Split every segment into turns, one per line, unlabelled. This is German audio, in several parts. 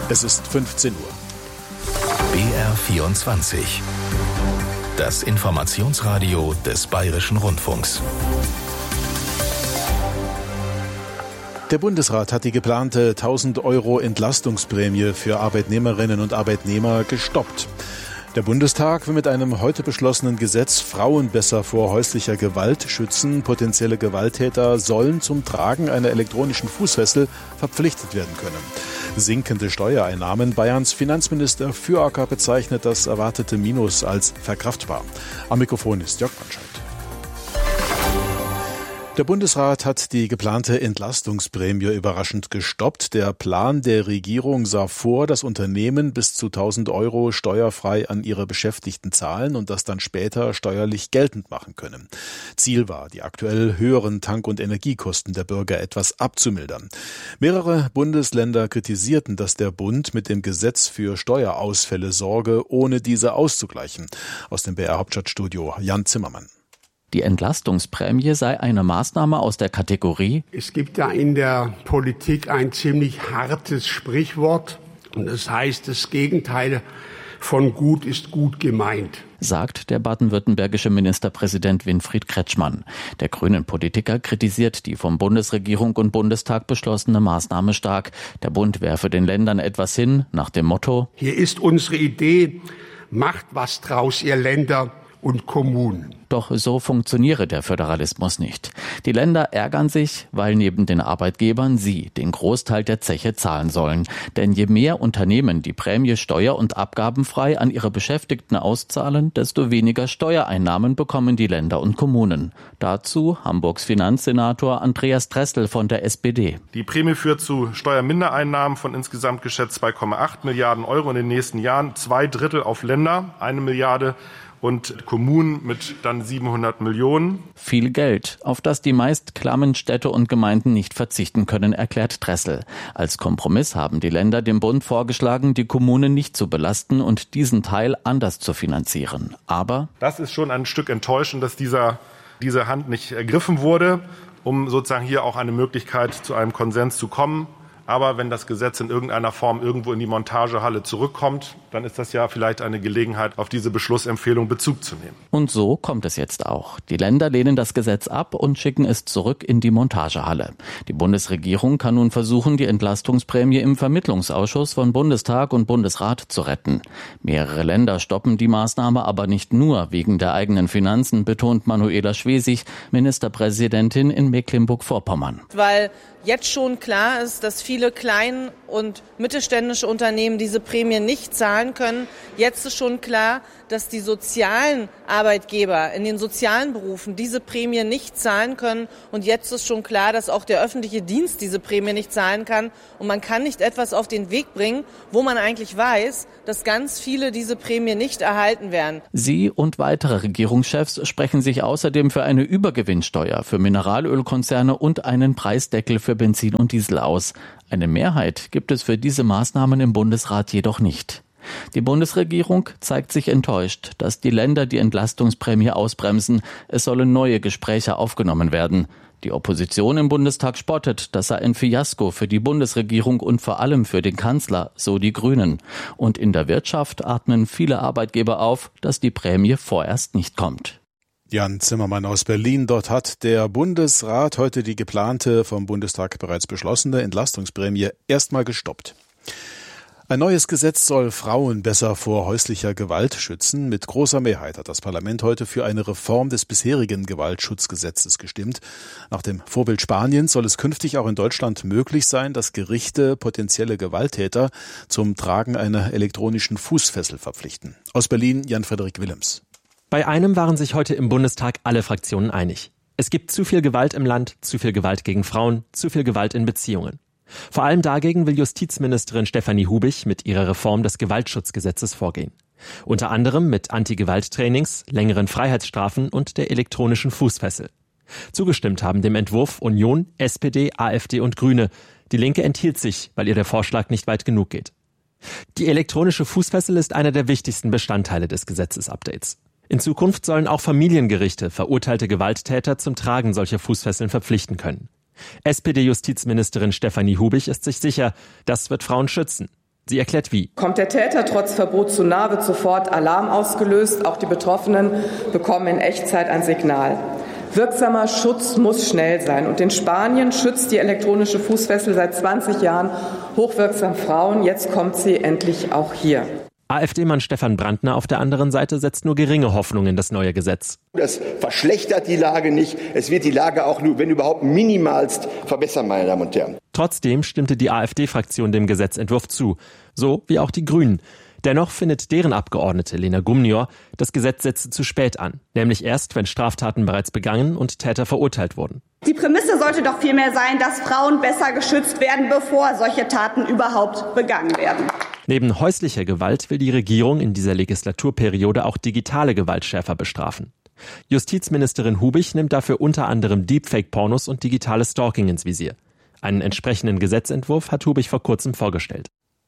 Es ist 15 Uhr.
BR24. Das Informationsradio des Bayerischen Rundfunks.
Der Bundesrat hat die geplante 1.000 € Entlastungsprämie für Arbeitnehmerinnen und Arbeitnehmer gestoppt. Der Bundestag will mit einem heute beschlossenen Gesetz Frauen besser vor häuslicher Gewalt schützen. Potenzielle Gewalttäter sollen zum Tragen einer elektronischen Fußfessel verpflichtet werden können. Sinkende Steuereinnahmen. Bayerns Finanzminister Füracker bezeichnet das erwartete Minus als verkraftbar. Am Mikrofon ist Jörg Brandscheid. Der Bundesrat hat die geplante Entlastungsprämie überraschend gestoppt. Der Plan der Regierung sah vor, dass Unternehmen bis zu 1.000 € steuerfrei an ihre Beschäftigten zahlen und das dann später steuerlich geltend machen können. Ziel war, die aktuell höheren Tank- und Energiekosten der Bürger etwas abzumildern. Mehrere Bundesländer kritisierten, dass der Bund mit dem Gesetz für Steuerausfälle sorge, ohne diese auszugleichen. Aus dem BR Hauptstadtstudio Jan Zimmermann.
Die Entlastungsprämie sei eine Maßnahme aus der Kategorie:
Es gibt da in der Politik ein ziemlich hartes Sprichwort und das heißt, das Gegenteil von gut ist gut gemeint,
sagt der baden-württembergische Ministerpräsident Winfried Kretschmann. Der Grünen-Politiker kritisiert die vom Bundesregierung und Bundestag beschlossene Maßnahme stark. Der Bund werfe den Ländern etwas hin, nach dem Motto:
Hier ist unsere Idee, macht was draus, ihr Länder und Kommunen.
Doch so funktioniere der Föderalismus nicht. Die Länder ärgern sich, weil neben den Arbeitgebern sie den Großteil der Zeche zahlen sollen. Denn je mehr Unternehmen die Prämie steuer- und abgabenfrei an ihre Beschäftigten auszahlen, desto weniger Steuereinnahmen bekommen die Länder und Kommunen. Dazu Hamburgs Finanzsenator Andreas Dressel von der SPD.
Die Prämie führt zu Steuermindereinnahmen von insgesamt geschätzt 2,8 Milliarden € in den nächsten Jahren. 2/3 auf Länder, 1 Milliarde und Kommunen mit dann 700 Millionen.
Viel Geld, auf das die meist klammen Städte und Gemeinden nicht verzichten können, erklärt Dressel. Als Kompromiss haben die Länder dem Bund vorgeschlagen, die Kommunen nicht zu belasten und diesen Teil anders zu finanzieren. Aber
das ist schon ein Stück enttäuschend, dass diese Hand nicht ergriffen wurde, um sozusagen hier auch eine Möglichkeit zu einem Konsens zu kommen. Aber wenn das Gesetz in irgendeiner Form irgendwo in die Montagehalle zurückkommt, dann ist das ja vielleicht eine Gelegenheit, auf diese Beschlussempfehlung Bezug zu nehmen.
Und so kommt es jetzt auch. Die Länder lehnen das Gesetz ab und schicken es zurück in die Montagehalle. Die Bundesregierung kann nun versuchen, die Entlastungsprämie im Vermittlungsausschuss von Bundestag und Bundesrat zu retten. Mehrere Länder stoppen die Maßnahme aber nicht nur wegen der eigenen Finanzen, betont Manuela Schwesig, Ministerpräsidentin in Mecklenburg-Vorpommern.
Weil jetzt schon klar ist, dass viele kleine und mittelständische Unternehmen diese Prämie nicht zahlen können. Jetzt ist schon klar, dass die sozialen Arbeitgeber in den sozialen Berufen diese Prämie nicht zahlen können. Und jetzt ist schon klar, dass auch der öffentliche Dienst diese Prämie nicht zahlen kann. Und man kann nicht etwas auf den Weg bringen, wo man eigentlich weiß, dass ganz viele diese Prämie nicht erhalten werden.
Sie und weitere Regierungschefs sprechen sich außerdem für eine Übergewinnsteuer für Mineralölkonzerne und einen Preisdeckel für Benzin und Diesel aus. Eine Mehrheit gibt es für diese Maßnahmen im Bundesrat jedoch nicht. Die Bundesregierung zeigt sich enttäuscht, dass die Länder die Entlastungsprämie ausbremsen. Es sollen neue Gespräche aufgenommen werden. Die Opposition im Bundestag spottet, das sei ein Fiasko für die Bundesregierung und vor allem für den Kanzler, so die Grünen. Und in der Wirtschaft atmen viele Arbeitgeber auf, dass die Prämie vorerst nicht kommt.
Jan Zimmermann aus Berlin. Dort hat der Bundesrat heute die geplante, vom Bundestag bereits beschlossene Entlastungsprämie erstmal gestoppt. Ein neues Gesetz soll Frauen besser vor häuslicher Gewalt schützen. Mit großer Mehrheit hat das Parlament heute für eine Reform des bisherigen Gewaltschutzgesetzes gestimmt. Nach dem Vorbild Spaniens soll es künftig auch in Deutschland möglich sein, dass Gerichte potenzielle Gewalttäter zum Tragen einer elektronischen Fußfessel verpflichten. Aus Berlin Jan-Frederik Willems.
Bei einem waren sich heute im Bundestag alle Fraktionen einig. Es gibt zu viel Gewalt im Land, zu viel Gewalt gegen Frauen, zu viel Gewalt in Beziehungen. Vor allem dagegen will Justizministerin Stefanie Hubich mit ihrer Reform des Gewaltschutzgesetzes vorgehen. Unter anderem mit Anti-Gewalt-Trainings, längeren Freiheitsstrafen und der elektronischen Fußfessel. Zugestimmt haben dem Entwurf Union, SPD, AfD und Grüne. Die Linke enthielt sich, weil ihr der Vorschlag nicht weit genug geht. Die elektronische Fußfessel ist einer der wichtigsten Bestandteile des Gesetzesupdates. In Zukunft sollen auch Familiengerichte verurteilte Gewalttäter zum Tragen solcher Fußfesseln verpflichten können. SPD-Justizministerin Stefanie Hubich ist sich sicher, das wird Frauen schützen. Sie erklärt wie.
Kommt der Täter trotz Verbot zu nah, wird sofort Alarm ausgelöst. Auch die Betroffenen bekommen in Echtzeit ein Signal. Wirksamer Schutz muss schnell sein. Und in Spanien schützt die elektronische Fußfessel seit 20 Jahren hochwirksam Frauen. Jetzt kommt sie endlich auch hier.
AfD-Mann Stefan Brandner auf der anderen Seite setzt nur geringe Hoffnung in das neue Gesetz.
Das verschlechtert die Lage nicht. Es wird die Lage auch nur, wenn überhaupt, minimalst verbessern, meine Damen und Herren.
Trotzdem stimmte die AfD-Fraktion dem Gesetzentwurf zu. So wie auch die Grünen. Dennoch findet deren Abgeordnete Lena Gumnior, das Gesetz setze zu spät an. Nämlich erst, wenn Straftaten bereits begangen und Täter verurteilt wurden.
Die Prämisse sollte doch vielmehr sein, dass Frauen besser geschützt werden, bevor solche Taten überhaupt begangen werden.
Neben häuslicher Gewalt will die Regierung in dieser Legislaturperiode auch digitale Gewalt schärfer bestrafen. Justizministerin Hubich nimmt dafür unter anderem Deepfake-Pornos und digitales Stalking ins Visier. Einen entsprechenden Gesetzentwurf hat Hubich vor kurzem vorgestellt.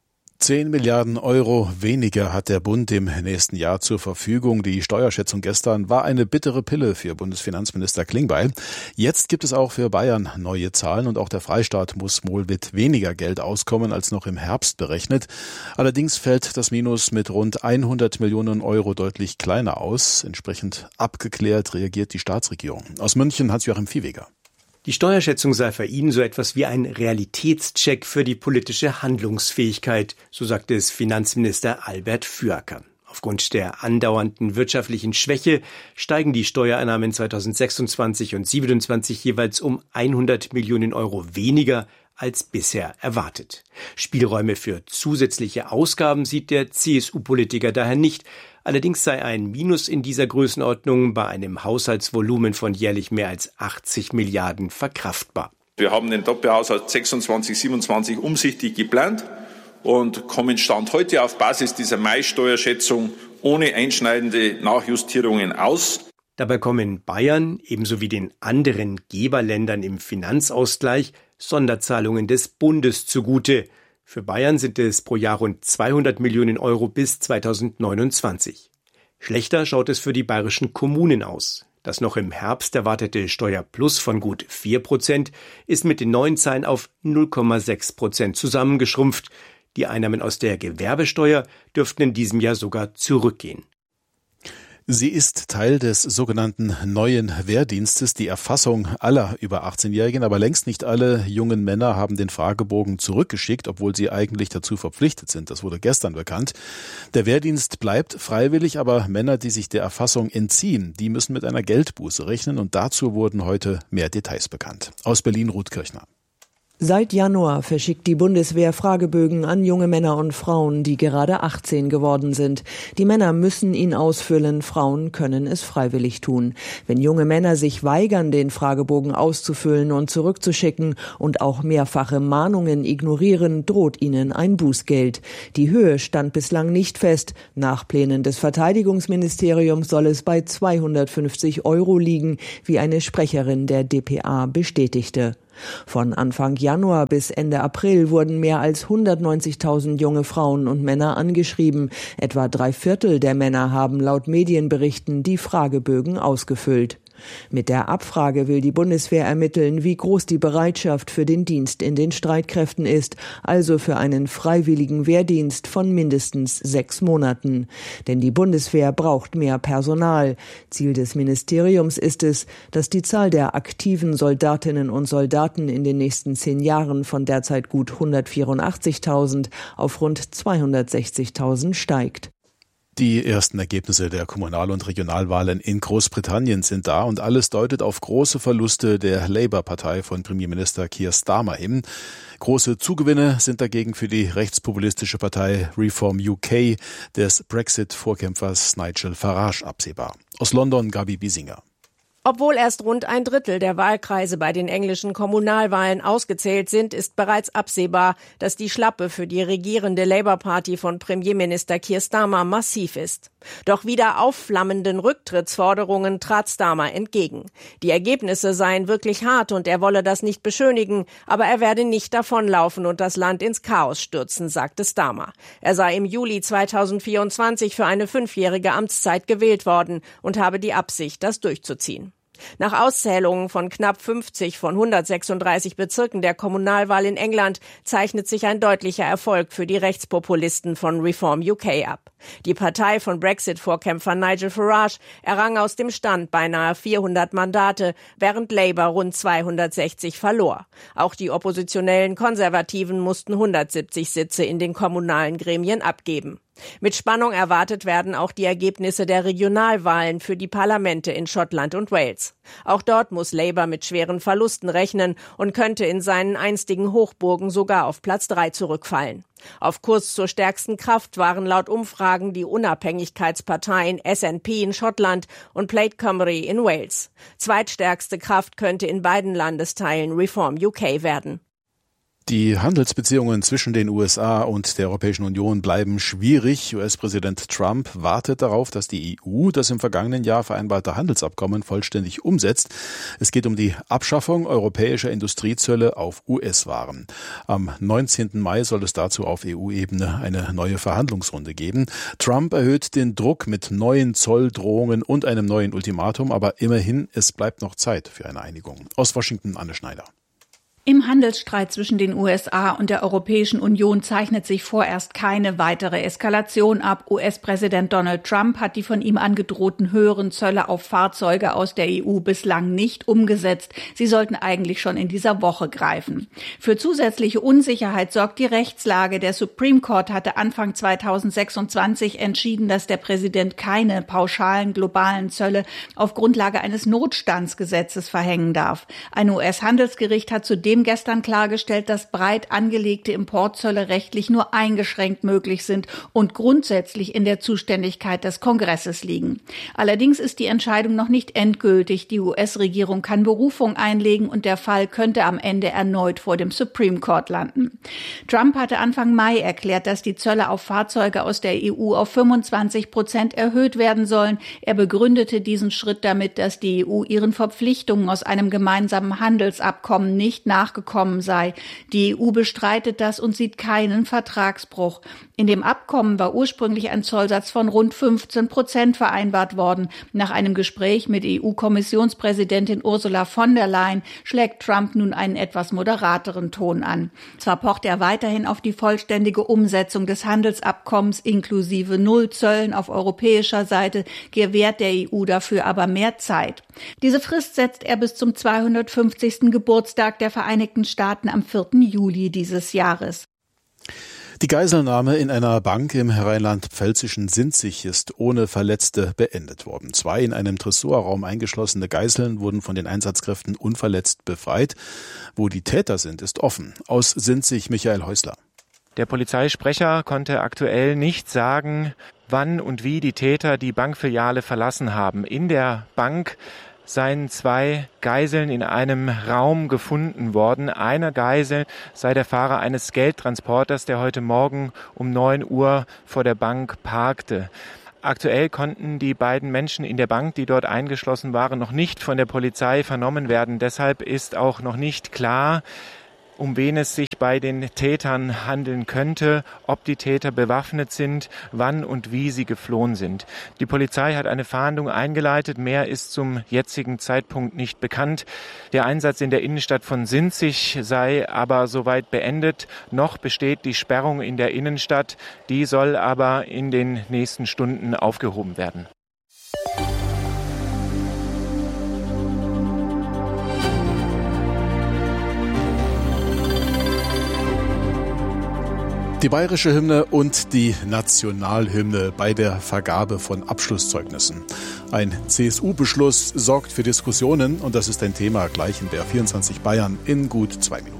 10 Milliarden Euro weniger hat der Bund im nächsten Jahr zur Verfügung. Die Steuerschätzung gestern war eine bittere Pille für Bundesfinanzminister Klingbeil. Jetzt gibt es auch für Bayern neue Zahlen und auch der Freistaat muss wohl mit weniger Geld auskommen als noch im Herbst berechnet. Allerdings fällt das Minus mit rund 100 Millionen Euro deutlich kleiner aus. Entsprechend abgeklärt reagiert die Staatsregierung. Aus München Hans-Joachim Viehweger.
Die Steuerschätzung sei für ihn so etwas wie ein Realitätscheck für die politische Handlungsfähigkeit, so sagte es Finanzminister Albert Füacker. Aufgrund der andauernden wirtschaftlichen Schwäche steigen die Steuereinnahmen 2026 und 2027 jeweils um 100 Millionen Euro weniger als bisher erwartet. Spielräume für zusätzliche Ausgaben sieht der CSU-Politiker daher nicht. Allerdings sei ein Minus in dieser Größenordnung bei einem Haushaltsvolumen von jährlich mehr als 80 Milliarden verkraftbar.
Wir haben den Doppelhaushalt 26, 27 umsichtig geplant und kommen Stand heute auf Basis dieser Mai-Steuerschätzung ohne einschneidende Nachjustierungen aus.
Dabei kommen Bayern ebenso wie den anderen Geberländern im Finanzausgleich Sonderzahlungen des Bundes zugute. Für Bayern sind es pro Jahr rund 200 Millionen Euro bis 2029. Schlechter schaut es für die bayerischen Kommunen aus. Das noch im Herbst erwartete Steuerplus von gut 4% ist mit den neuen Zahlen auf 0,6% zusammengeschrumpft. Die Einnahmen aus der Gewerbesteuer dürften in diesem Jahr sogar zurückgehen.
Sie ist Teil des sogenannten neuen Wehrdienstes, die Erfassung aller über 18-Jährigen. Aber längst nicht alle jungen Männer haben den Fragebogen zurückgeschickt, obwohl sie eigentlich dazu verpflichtet sind. Das wurde gestern bekannt. Der Wehrdienst bleibt freiwillig, aber Männer, die sich der Erfassung entziehen, die müssen mit einer Geldbuße rechnen. Und dazu wurden heute mehr Details bekannt. Aus Berlin Ruth Kirchner.
Seit Januar verschickt die Bundeswehr Fragebögen an junge Männer und Frauen, die gerade 18 geworden sind. Die Männer müssen ihn ausfüllen, Frauen können es freiwillig tun. Wenn junge Männer sich weigern, den Fragebogen auszufüllen und zurückzuschicken und auch mehrfache Mahnungen ignorieren, droht ihnen ein Bußgeld. Die Höhe stand bislang nicht fest. Nach Plänen des Verteidigungsministeriums soll es bei 250 € liegen, wie eine Sprecherin der dpa bestätigte. Von Anfang Januar bis Ende April wurden mehr als 190.000 junge Frauen und Männer angeschrieben. Etwa 3/4 der Männer haben laut Medienberichten die Fragebögen ausgefüllt. Mit der Abfrage will die Bundeswehr ermitteln, wie groß die Bereitschaft für den Dienst in den Streitkräften ist, also für einen freiwilligen Wehrdienst von mindestens 6 Monaten. Denn die Bundeswehr braucht mehr Personal. Ziel des Ministeriums ist es, dass die Zahl der aktiven Soldatinnen und Soldaten in den nächsten 10 Jahren von derzeit gut 184.000 auf rund 260.000 steigt.
Die ersten Ergebnisse der Kommunal- und Regionalwahlen in Großbritannien sind da und alles deutet auf große Verluste der Labour-Partei von Premierminister Keir Starmer hin. Große Zugewinne sind dagegen für die rechtspopulistische Partei Reform UK des Brexit-Vorkämpfers Nigel Farage absehbar. Aus London Gabi Biesinger.
Obwohl erst rund 1/3 der Wahlkreise bei den englischen Kommunalwahlen ausgezählt sind, ist bereits absehbar, dass die Schlappe für die regierende Labour-Party von Premierminister Keir Starmer massiv ist. Doch wieder aufflammenden Rücktrittsforderungen trat Starmer entgegen. Die Ergebnisse seien wirklich hart und er wolle das nicht beschönigen, aber er werde nicht davonlaufen und das Land ins Chaos stürzen, sagte Starmer. Er sei im Juli 2024 für eine 5-jährige Amtszeit gewählt worden und habe die Absicht, das durchzuziehen. Nach Auszählungen von knapp 50 von 136 Bezirken der Kommunalwahl in England zeichnet sich ein deutlicher Erfolg für die Rechtspopulisten von Reform UK ab. Die Partei von Brexit-Vorkämpfer Nigel Farage errang aus dem Stand beinahe 400 Mandate, während Labour rund 260 verlor. Auch die oppositionellen Konservativen mussten 170 Sitze in den kommunalen Gremien abgeben. Mit Spannung erwartet werden auch die Ergebnisse der Regionalwahlen für die Parlamente in Schottland und Wales. Auch dort muss Labour mit schweren Verlusten rechnen und könnte in seinen einstigen Hochburgen sogar auf Platz 3 zurückfallen. Auf Kurs zur stärksten Kraft waren laut Umfragen die Unabhängigkeitsparteien SNP in Schottland und Plaid Cymru in Wales. Zweitstärkste Kraft könnte in beiden Landesteilen Reform UK werden.
Die Handelsbeziehungen zwischen den USA und der Europäischen Union bleiben schwierig. US-Präsident Trump wartet darauf, dass die EU das im vergangenen Jahr vereinbarte Handelsabkommen vollständig umsetzt. Es geht um die Abschaffung europäischer Industriezölle auf US-Waren. Am 19. Mai soll es dazu auf EU-Ebene eine neue Verhandlungsrunde geben. Trump erhöht den Druck mit neuen Zolldrohungen und einem neuen Ultimatum, aber immerhin, es bleibt noch Zeit für eine Einigung. Aus Washington, Anne Schneider.
Im Handelsstreit zwischen den USA und der Europäischen Union zeichnet sich vorerst keine weitere Eskalation ab. US-Präsident Donald Trump hat die von ihm angedrohten höheren Zölle auf Fahrzeuge aus der EU bislang nicht umgesetzt. Sie sollten eigentlich schon in dieser Woche greifen. Für zusätzliche Unsicherheit sorgt die Rechtslage. Der Supreme Court hatte Anfang 2026 entschieden, dass der Präsident keine pauschalen globalen Zölle auf Grundlage eines Notstandsgesetzes verhängen darf. Ein US-Handelsgericht hat zudem gestern klargestellt, dass breit angelegte Importzölle rechtlich nur eingeschränkt möglich sind und grundsätzlich in der Zuständigkeit des Kongresses liegen. Allerdings ist die Entscheidung noch nicht endgültig. Die US-Regierung kann Berufung einlegen und der Fall könnte am Ende erneut vor dem Supreme Court landen. Trump hatte Anfang Mai erklärt, dass die Zölle auf Fahrzeuge aus der EU auf 25% erhöht werden sollen. Er begründete diesen Schritt damit, dass die EU ihren Verpflichtungen aus einem gemeinsamen Handelsabkommen nicht nachgekommen sei. Die EU bestreitet das und sieht keinen Vertragsbruch. In dem Abkommen war ursprünglich ein Zollsatz von rund 15% vereinbart worden. Nach einem Gespräch mit EU-Kommissionspräsidentin Ursula von der Leyen schlägt Trump nun einen etwas moderateren Ton an. Zwar pocht er weiterhin auf die vollständige Umsetzung des Handelsabkommens inklusive Nullzöllen auf europäischer Seite, gewährt der EU dafür aber mehr Zeit. Diese Frist setzt er bis zum 250. Geburtstag der Vereinigten Staaten am 4. Juli dieses Jahres.
Die Geiselnahme in einer Bank im rheinland-pfälzischen Sinzig ist ohne Verletzte beendet worden. 2 in einem Tresorraum eingeschlossene Geiseln wurden von den Einsatzkräften unverletzt befreit. Wo die Täter sind, ist offen. Aus Sinzig Michael Häusler.
Der Polizeisprecher konnte aktuell nicht sagen, wann und wie die Täter die Bankfiliale verlassen haben. In der Bank seien 2 Geiseln in einem Raum gefunden worden. Eine Geisel sei der Fahrer eines Geldtransporters, der heute Morgen um 9 Uhr vor der Bank parkte. Aktuell konnten die beiden Menschen in der Bank, die dort eingeschlossen waren, noch nicht von der Polizei vernommen werden. Deshalb ist auch noch nicht klar, um wen es sich bei den Tätern handeln könnte, ob die Täter bewaffnet sind, wann und wie sie geflohen sind. Die Polizei hat eine Fahndung eingeleitet, mehr ist zum jetzigen Zeitpunkt nicht bekannt. Der Einsatz in der Innenstadt von Sinzig sei aber soweit beendet. Noch besteht die Sperrung in der Innenstadt, die soll aber in den nächsten Stunden aufgehoben werden.
Die bayerische Hymne und die Nationalhymne bei der Vergabe von Abschlusszeugnissen. Ein CSU-Beschluss sorgt für Diskussionen und das ist ein Thema gleich in BR24 Bayern in gut 2 Minuten.